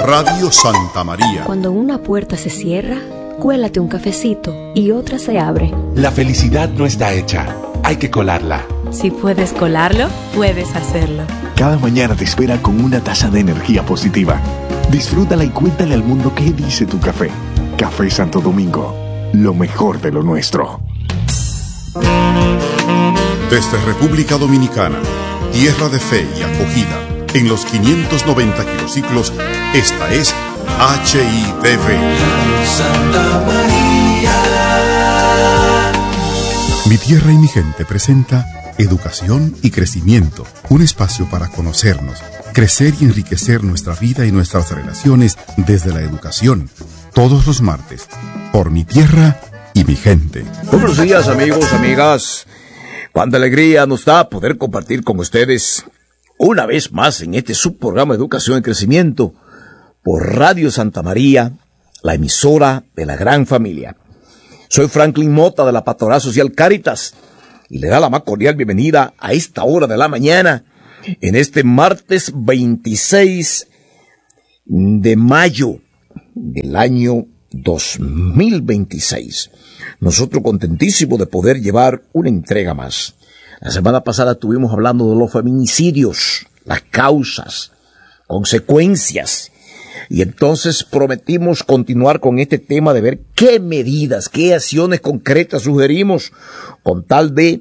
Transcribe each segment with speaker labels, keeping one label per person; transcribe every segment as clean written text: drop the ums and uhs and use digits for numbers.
Speaker 1: Radio Santa María.
Speaker 2: Cuando una puerta se cierra, cuélate un cafecito y otra se abre.
Speaker 3: La felicidad no está hecha, hay que colarla.
Speaker 4: Si puedes colarlo, puedes hacerlo.
Speaker 5: Cada mañana te espera con una taza de energía positiva. Disfrútala y cuéntale al mundo qué dice tu café. Café Santo Domingo, lo mejor de lo nuestro.
Speaker 1: Desde República Dominicana, tierra de fe y acogida, en los 590 kilociclos, esta es HITV.
Speaker 6: Santa María.
Speaker 1: Mi tierra y mi gente presenta Educación y Crecimiento, un espacio para conocernos, crecer y enriquecer nuestra vida y nuestras relaciones desde la educación, todos los martes, por mi tierra y mi gente.
Speaker 7: Buenos días, amigos, amigas. Cuánta alegría nos da poder compartir con ustedes una vez más en este subprograma Educación y Crecimiento por Radio Santa María, la emisora de la gran familia. Soy Franklin Mota de la Pastoral Social Cáritas y le da la más cordial bienvenida a esta hora de la mañana en este martes 26 de mayo del año 2026. Nosotros contentísimos de poder llevar una entrega más. La semana pasada estuvimos hablando de los feminicidios, las causas, consecuencias, y entonces prometimos continuar con este tema de ver qué medidas, qué acciones concretas sugerimos con tal de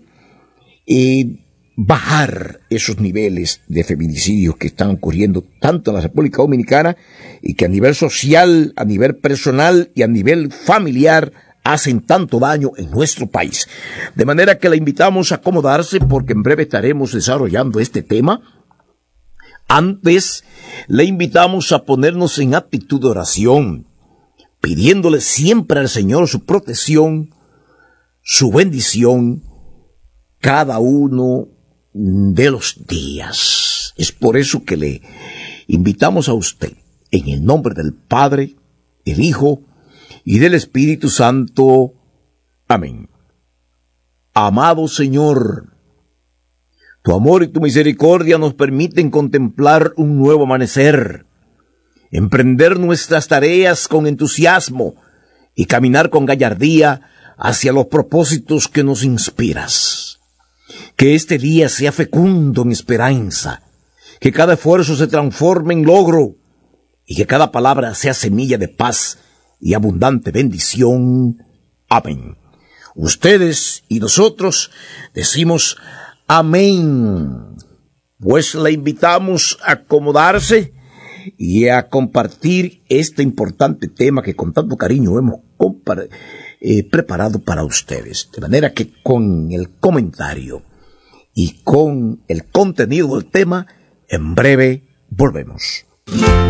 Speaker 7: bajar esos niveles de feminicidios que están ocurriendo tanto en la República Dominicana y que a nivel social, a nivel personal y a nivel familiar hacen tanto daño en nuestro país. De manera que la invitamos a acomodarse porque en breve estaremos desarrollando este tema. Antes, le invitamos a ponernos en actitud de oración, pidiéndole siempre al Señor su protección, su bendición, cada uno de los días. Es por eso que le invitamos a usted, en el nombre del Padre, del Hijo y del Espíritu Santo. Amén. Amado Señor, tu amor y tu misericordia nos permiten contemplar un nuevo amanecer, emprender nuestras tareas con entusiasmo y caminar con gallardía hacia los propósitos que nos inspiras. Que este día sea fecundo en esperanza, que cada esfuerzo se transforme en logro y que cada palabra sea semilla de paz y abundante bendición. Amén. Ustedes y nosotros decimos amén. Pues la invitamos a acomodarse y a compartir este importante tema que con tanto cariño hemos preparado para ustedes. De manera que con el comentario y con el contenido del tema, en breve volvemos.